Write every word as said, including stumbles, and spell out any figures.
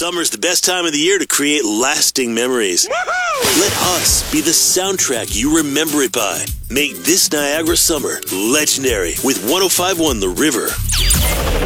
Summer's the best time of the year to create lasting memories. Woo-hoo! Let us be the soundtrack you remember it by. Make this Niagara summer legendary with one oh five point one The River.